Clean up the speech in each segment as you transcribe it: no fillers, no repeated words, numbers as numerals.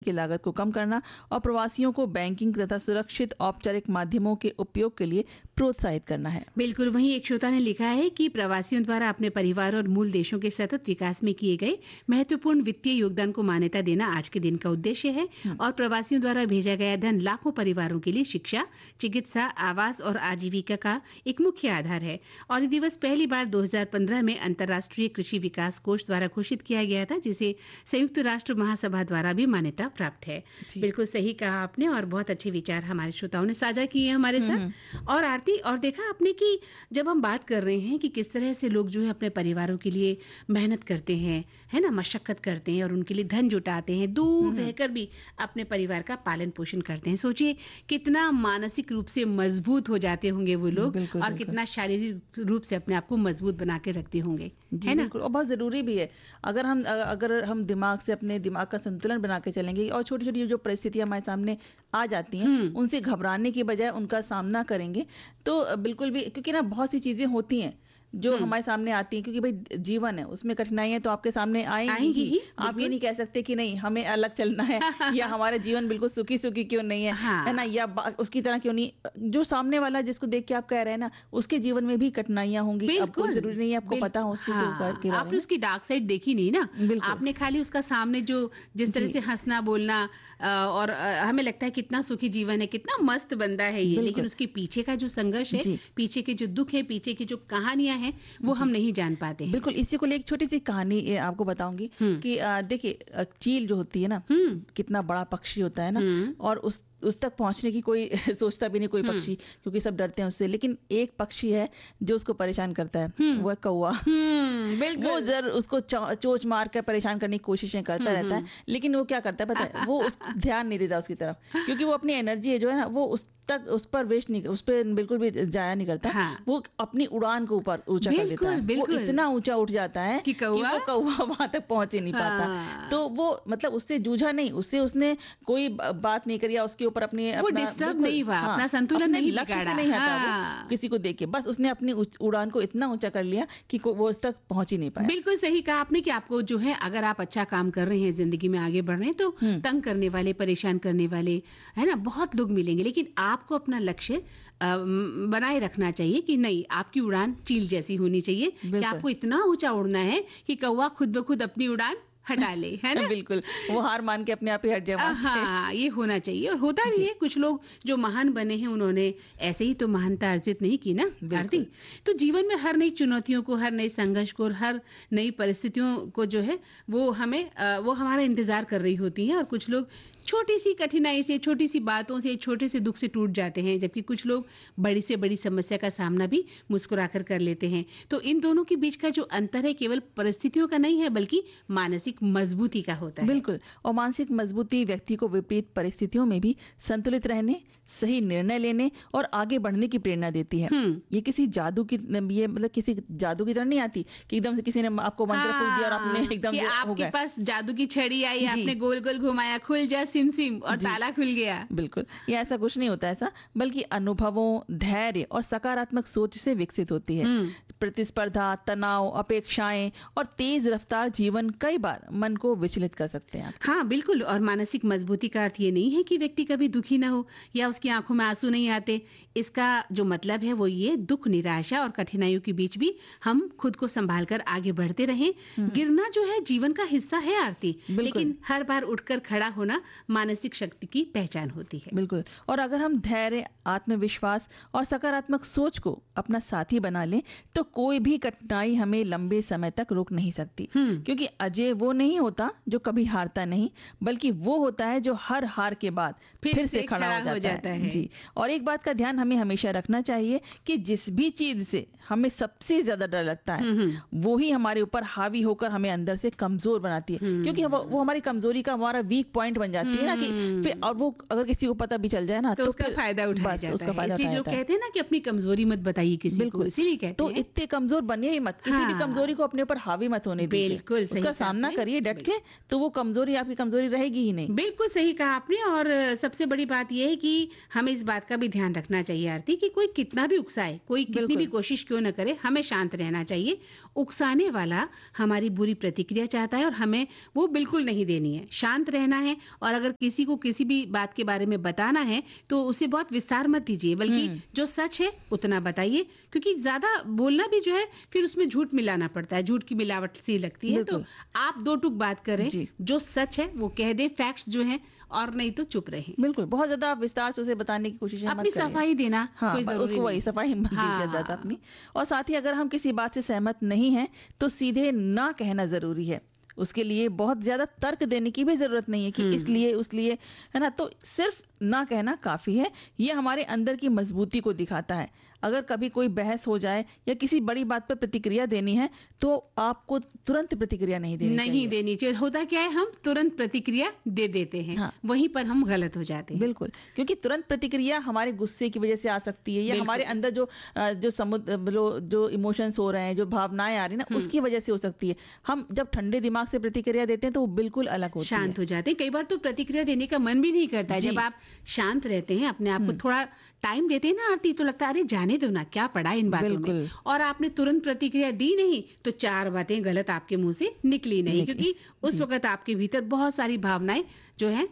की लागत को कम करना और प्रवासियों को बैंकिंग तथा सुरक्षित औपचारिक माध्यमों के उपयोग के लिए प्रोत्साहित करना है। बिल्कुल। वहीं एक श्रोता ने लिखा है कि प्रवासियों द्वारा अपने परिवार और मूल देशों के सतत विकास में किए गए महत्वपूर्ण वित्तीय योगदान को मान्यता देना आज के दिन का उद्देश्य है और प्रवासियों द्वारा भेजा गया धन लाखों परिवारों के लिए शिक्षा, चिकित्सा, आवास और आजीविका का एक मुख्य आधार है। और ये दिवस पहली बार 2015 में अंतर्राष्ट्रीय कृषि विकास कोष द्वारा घोषित किया गया था, जिसे संयुक्त राष्ट्र महासभा द्वारा भी मान्यता प्राप्त है। बिल्कुल सही कहा आपने और बहुत अच्छे विचार हमारे श्रोताओं ने साझा किए हमारे साथ। और आरती, और देखा आपने कि जब हम बात कर रहे हैं कि किस तरह से लोग जो है अपने परिवारों के लिए मेहनत करते हैं, है ना, मशक्कत करते हैं और उनके लिए धन जुटाते हैं, दूर रहकर भी अपने परिवार का पालन पोषण करते हैं। सोचिए कितना मानसिक रूप से मजबूत हो जाते होंगे वो लोग और कितना शारीरिक रूप से अपने आप को मजबूत बना के रखते होंगे, है ना। और बहुत जरूरी भी है। अगर हम दिमाग से अपने दिमाग का संतुलन बना के चलेंगे और छोटी छोटी जो परिस्थितियां हमारे सामने आ जाती हैं उनसे घबराने की बजाय उनका सामना करेंगे तो बिल्कुल भी, क्योंकि ना बहुत सी चीजें होती हैं जो हमारे सामने आती हैं, क्योंकि भाई जीवन है, उसमें कठिनाइयां तो आपके सामने आएंगी ही। आप ये नहीं कह सकते कि नहीं हमें अलग चलना है या हमारा जीवन बिल्कुल सुखी सुखी क्यों नहीं है, है ना, या उसकी तरह क्यों नहीं। जो सामने वाला जिसको देख के आप कह रहे हैं ना, उसके जीवन में भी कठिनाइयां होंगी। आपको जरूरी नहीं है आपको पता हो उसकी के बारे आपने उसकी डार्क साइड देखी नहीं ना, आपने खाली उसका सामने जो जिस तरह से हंसना बोलना और हमें लगता है कितना सुखी जीवन है, कितना मस्त बंदा है ये, लेकिन उसके पीछे का जो संघर्ष है, पीछे के जो दुख है, पीछे की जो कहानियां हैं वो हम नहीं जान पाते हैं। बिल्कुल। इसी को लेकर छोटी सी कहानी आपको बताऊंगी कि देखिए चील जो होती है ना, कितना बड़ा पक्षी होता है ना, और उस तक पहुंचने की कोई सोचता भी नहीं कोई पक्षी, क्योंकि सब डरते हैं उससे। लेकिन एक पक्षी है जो उसको परेशान करता है, वो है कौवा। वो जरूर उसको चोंच मार कर परेशान करने की कोशिशें करता रहता है, लेकिन वो क्या करता है पता है, वो उसको ध्यान नहीं देता उसकी तरफ, क्योंकि वो अपनी एनर्जी जो है ना वो उस पर वेस्ट नहीं, उस पर बिल्कुल भी जाया नहीं करता। वो अपनी उड़ान को ऊपर ऊंचा कर देता है, वो इतना ऊंचा उठ जाता है कि वो कौवा वहां तक पहुंच ही नहीं पाता। तो वो मतलब उससे जूझा नहीं, उसने कोई बात नहीं करी, उसके ऊपर अपनी वो डिस्टर्ब नहीं हुआ, अपना संतुलन नहीं बिगाड़ा, नहीं हटा वो किसी को देख के, बस उसने अपनी उड़ान को इतना ऊंचा कर लिया कि वो उस तक पहुंच ही नहीं पाया। बिल्कुल सही कहा आपने कि आपको जो है, अगर आप अच्छा काम कर रहे हैं, जिंदगी में आगे बढ़ रहे हैं, तो तंग करने वाले, परेशान करने वाले, है ना, बहुत लोग मिलेंगे, लेकिन आपको अपना लक्ष्य बनाए रखना चाहिए कि नहीं, आपकी उड़ान चील जैसी होनी चाहिए कि आपको इतना ऊंचा उड़ना है कि कौवा खुद ब खुद अपनी उड़ान हटा ले, है ना। बिल्कुल, वो हार मान के अपने आप ही हट जाए। हाँ, ये होना चाहिए और होता भी है। कुछ लोग जो महान बने हैं उन्होंने ऐसे ही तो महानता अर्जित नहीं की ना आरती। तो जीवन में हर नई चुनौतियों को, हर नई संघर्ष को और हर नई परिस्थितियों को जो है वो हमारा इंतजार कर रही होती है। और कुछ लोग छोटी सी कठिनाई से, छोटी सी बातों से, छोटे से दुख से टूट जाते हैं, जबकि कुछ लोग बड़ी से बड़ी समस्या का सामना भी मुस्कुराकर कर लेते हैं। तो इन दोनों के बीच का जो अंतर है केवल परिस्थितियों का नहीं है, बल्कि मानसिक मजबूती का होता है। बिल्कुल। और मानसिक मजबूती व्यक्ति को विपरीत परिस्थितियों में भी संतुलित रहने, सही निर्णय लेने और आगे बढ़ने की प्रेरणा देती है। ये किसी जादू की तरह नहीं आती कि एकदम से किसी ने आपको मंत्र फूंक दिया और आपने एकदम से आपके पास जादू की छड़ी आई, आपने गोल गोल घुमाया, खुल जा सिम और ताला खुल गया। बिल्कुल, ये ऐसा कुछ नहीं होता ऐसा, बल्कि अनुभवों, धैर्य और सकारात्मक सोच से विकसित होती है। प्रतिस्पर्धा, तनाव, अपेक्षाएं और तेज रफ्तार जीवन कई बार मन को विचलित कर सकते हैं। हाँ बिल्कुल। और मानसिक मजबूती का अर्थ ये नहीं है कि व्यक्ति कभी दुखी ना हो या उसकी आंखों में आंसू नहीं आते। इसका जो मतलब है वो ये, दुख, निराशा और कठिनाइयों के बीच भी हम खुद को संभाल कर आगे बढ़ते रहें। गिरना जो है जीवन का हिस्सा है आरती, लेकिन हर बार उठकर खड़ा होना मानसिक शक्ति की पहचान होती है। बिल्कुल। और अगर हम धैर्य, आत्मविश्वास और सकारात्मक सोच को अपना साथी बना लें तो कोई भी कठिनाई हमें लंबे समय तक रोक नहीं सकती। क्योंकि अजय वो नहीं होता जो कभी हारता नहीं, बल्कि वो होता है जो हर हार के बाद फिर से खड़ा हो जाता है। जी। और एक बात का ध्यान हमें हमेशा रखना चाहिए कि जिस भी चीज से हमें सबसे ज्यादा डर लगता है वो ही हमारे ऊपर हावी होकर हमें अंदर से कमजोर बनाती है। क्योंकि वो हमारी कमजोरी का हमारा वीक पॉइंट बन जाती है ना, कि फिर और वो अगर किसी को पता भी चल जाए ना तो उसका फायदा उठाया जाता है। इसलिए जो कहते हैं ना कि अपनी कमजोरी मत बताइए किसी को, इसीलिए कहते हैं। तो इतने कमजोर बनिए ही मत, किसी भी कमजोरी को अपने ऊपर हावी मत होने दीजिए। बिल्कुल उसका सामना करिए डट के, तो वो कमजोरी आपकी कमजोरी रहेगी ही नहीं। बिल्कुल सही कहा आपने। और सबसे बड़ी बात यह है कि हमें इस बात का भी ध्यान रखना चाहिए आरती कि कोई कितना भी उकसाए, कोई कितनी भी कोशिश क्यों न करे, हमें शांत रहना चाहिए। उकसाने वाला हमारी बुरी प्रतिक्रिया चाहता है और हमें वो बिल्कुल नहीं देनी है, शांत रहना है। और अगर किसी को किसी भी बात के बारे में बताना है तो उसे बहुत विस्तार मत दीजिए, बल्कि जो सच है उतना बताइए, क्योंकि ज्यादा बोलना भी जो है फिर उसमें झूठ मिलाना पड़ता है, झूठ की मिलावट सी लगती है। तो आप दो टूक बात करें, जो सच है वो कह दें, फैक्ट्स जो हैं, और नहीं तो चुप रहे। बिल्कुल, बहुत ज्यादा आप विस्तार से उसे बताने की कोशिश मत अपनी करिए। सफाई देना, हाँ, कोई जरूरी उसको वही सफाई मत दीजिए ज्यादा अपनी। और साथ ही अगर हम किसी बात से सहमत नहीं हैं तो सीधे ना कहना जरूरी है। उसके लिए बहुत ज्यादा तर्क देने की भी जरूरत नहीं है कि इसलिए उसलिए, है ना। तो सिर्फ ना कहना काफी है। ये हमारे अंदर की मजबूती को दिखाता है। अगर कभी कोई बहस हो जाए या किसी बड़ी बात पर प्रतिक्रिया देनी है तो आपको तुरंत प्रतिक्रिया नहीं देनी चाहिए। होता क्या है, हम तुरंत प्रतिक्रिया दे देते हैं। हाँ। वहीं पर हम गलत हो जाते हैं। बिल्कुल, क्योंकि तुरंत प्रतिक्रिया हमारे गुस्से की वजह से आ सकती है, या हमारे अंदर जो इमोशंस हो रहे हैं, जो भावनाएं आ रही है ना, उसकी वजह से हो सकती है। हम जब ठंडे दिमाग से प्रतिक्रिया देते हैं तो वो बिल्कुल अलग होती है, शांत हो जाते हैं। कई बार तो प्रतिक्रिया देने का मन भी नहीं करता है। जब आप शांत रहते हैं, अपने आप को थोड़ा टाइम देते हैं ना आरती, तो लगता है अरे जाने दो ना, क्या पड़ा इन बातों में। और आपने तुरंत प्रतिक्रिया दी नहीं तो 4 बातें गलत आपके मुंह से निकली नहीं, क्योंकि उस वक्त आपके भीतर बहुत सारी भावनाएं जो हैं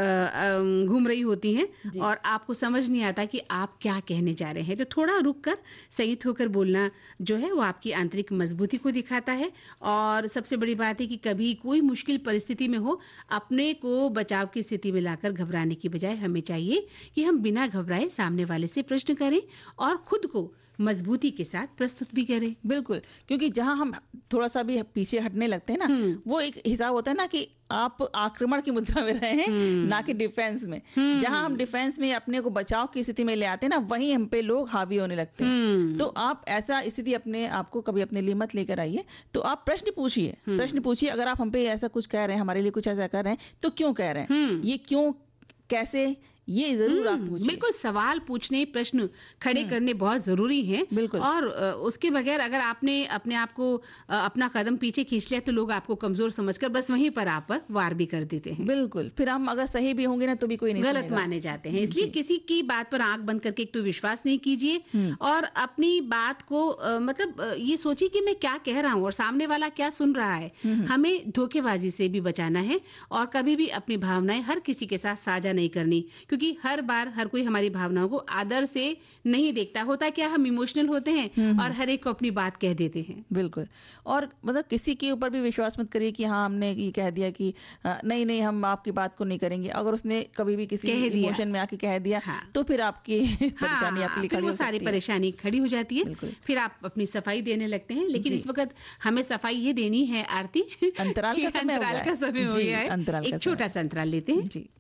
घूम रही होती हैं और आपको समझ नहीं आता कि आप क्या कहने जा रहे हैं। तो थोड़ा रुककर संयत होकर बोलना जो है वो आपकी आंतरिक मजबूती को दिखाता है। और सबसे बड़ी बात है कि कभी कोई मुश्किल परिस्थिति में हो, अपने को बचाव की स्थिति में लाकर घबराने की बजाय हमें चाहिए कि हम बिना घबराए सामने वाले से प्रश्न करें और खुद को मजबूती के साथ प्रस्तुत भी करें। बिल्कुल, क्योंकि जहां हम थोड़ा सा भी पीछे हटने लगते हैं ना, वो एक हिसाब होता है ना कि आप आक्रमण की मुद्रा में रहे हैं, ना कि डिफेंस में। जहां हम डिफेंस में अपने को बचाव की स्थिति में ले आते हैं ना, वहीं हम पे लोग हावी होने लगते हैं। तो आप ऐसा स्थिति अपने आपको कभी अपने लिए मत लेकर आइए। तो आप प्रश्न पूछिए। अगर आप हम पे ऐसा कुछ कह रहे हैं, हमारे लिए कुछ ऐसा कर रहे हैं, तो क्यों कह रहे हैं, ये क्यों, कैसे, ये जरूर आप पूछिए। बिल्कुल, सवाल पूछने, प्रश्न खड़े करने बहुत जरूरी हैं। बिल्कुल। और उसके बगैर अगर आपने अपने आप को अपना कदम पीछे खींच लिया तो लोग आपको कमजोर समझकर बस वहीं पर आप पर वार भी कर देते हैं। बिल्कुल, फिर हम अगर सही भी होंगे ना तो भी कोई नहीं गलत माने जाते हैं। इसलिए किसी की बात पर आंख बंद करके एक तो विश्वास नहीं कीजिए और अपनी बात को मतलब ये सोचिए कि मैं क्या कह रहा हूँ और सामने वाला क्या सुन रहा है। हमें धोखेबाजी से भी बचाना है और कभी भी अपनी भावनाएं हर किसी के साथ साझा नहीं करनी, क्योंकि हर बार हर कोई हमारी भावनाओं को आदर से नहीं देखता। होता क्या, हम इमोशनल होते हैं और हर एक को अपनी बात कह देते हैं। बिल्कुल, और मतलब किसी के ऊपर भी विश्वास मत करिए कि हाँ हमने ये कह दिया कि नहीं हम आपकी बात को नहीं करेंगे। अगर उसने कभी भी किसी इमोशन में आके कह दिया तो फिर आपकी परेशानी आपके लिए खड़ी हो सकती है। सारी परेशानी खड़ी हो जाती है, फिर आप अपनी सफाई देने लगते हैं। लेकिन इस वक्त हमें सफाई ये देनी है आरती, अंतराल का समय हो गया है। एक छोटा सा अंतराल लेते हैं।